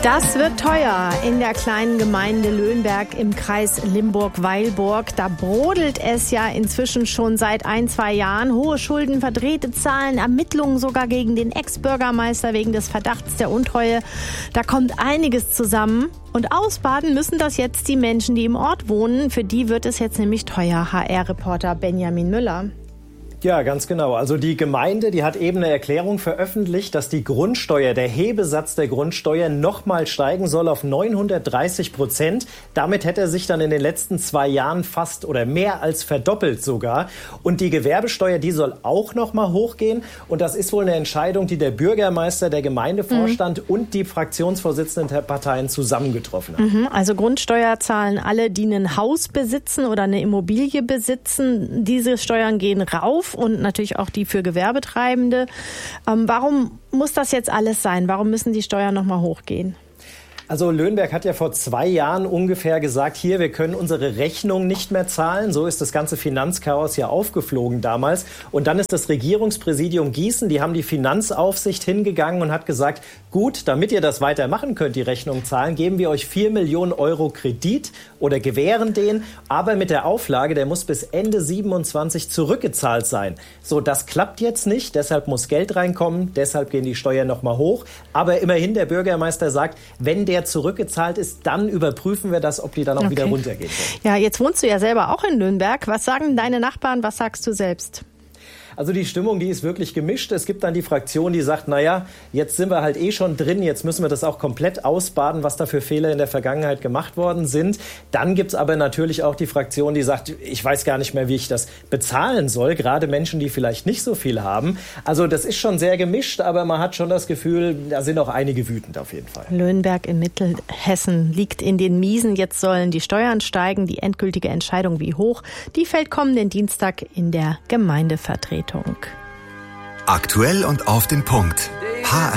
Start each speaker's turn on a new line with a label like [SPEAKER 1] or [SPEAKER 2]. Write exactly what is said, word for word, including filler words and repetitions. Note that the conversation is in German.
[SPEAKER 1] Das wird teuer in der kleinen Gemeinde Löhnberg im Kreis Limburg-Weilburg. Da brodelt es ja inzwischen schon seit ein, zwei Jahren. Hohe Schulden, verdrehte Zahlen, Ermittlungen sogar gegen den Ex-Bürgermeister wegen des Verdachts der Untreue. Da kommt einiges zusammen. Und ausbaden müssen das jetzt die Menschen, die im Ort wohnen. Für die wird es jetzt nämlich teuer. H R-Reporter Benjamin Müller.
[SPEAKER 2] Ja, ganz genau. Also die Gemeinde, die hat eben eine Erklärung veröffentlicht, dass die Grundsteuer, der Hebesatz der Grundsteuer nochmal steigen soll auf neunhundertdreißig Prozent. Damit hätte er sich dann in den letzten zwei Jahren fast oder mehr als verdoppelt sogar. Und die Gewerbesteuer, die soll auch nochmal hochgehen. Und das ist wohl eine Entscheidung, die der Bürgermeister, der Gemeindevorstand mhm. und die Fraktionsvorsitzenden der Parteien zusammengetroffen haben.
[SPEAKER 1] Mhm. Also Grundsteuer zahlen alle, die ein Haus besitzen oder eine Immobilie besitzen. Diese Steuern gehen rauf. Und natürlich auch die für Gewerbetreibende. Ähm, warum muss das jetzt alles sein? Warum müssen die Steuern nochmal hochgehen?
[SPEAKER 2] Also Löhnberg hat ja vor zwei Jahren ungefähr gesagt, hier, wir können unsere Rechnung nicht mehr zahlen. So ist das ganze Finanzchaos ja aufgeflogen damals. Und dann ist das Regierungspräsidium Gießen, die haben die Finanzaufsicht hingegangen und hat gesagt, gut, damit ihr das weitermachen könnt, die Rechnung zahlen, geben wir euch vier Millionen Euro Kredit oder gewähren den, aber mit der Auflage, der muss bis Ende siebenundzwanzig zurückgezahlt sein. So, das klappt jetzt nicht, deshalb muss Geld reinkommen, deshalb gehen die Steuern nochmal hoch. Aber immerhin, der Bürgermeister sagt, wenn der zurückgezahlt ist, dann überprüfen wir das, ob die dann auch okay. wieder runtergehen können.
[SPEAKER 1] Ja, jetzt wohnst du ja selber auch in Löhnberg. Was sagen deine Nachbarn, was sagst du selbst?
[SPEAKER 2] Also die Stimmung, die ist wirklich gemischt. Es gibt dann die Fraktion, die sagt, naja, jetzt sind wir halt eh schon drin, jetzt müssen wir das auch komplett ausbaden, was da für Fehler in der Vergangenheit gemacht worden sind. Dann gibt's aber natürlich auch die Fraktion, die sagt, ich weiß gar nicht mehr, wie ich das bezahlen soll, gerade Menschen, die vielleicht nicht so viel haben. Also das ist schon sehr gemischt, aber man hat schon das Gefühl, da sind auch einige wütend auf jeden Fall.
[SPEAKER 1] Löhnberg in Mittelhessen liegt in den Miesen. Jetzt sollen die Steuern steigen. Die endgültige Entscheidung, wie hoch, die fällt kommenden Dienstag in der Gemeindevertretung.
[SPEAKER 3] Aktuell und auf den Punkt. H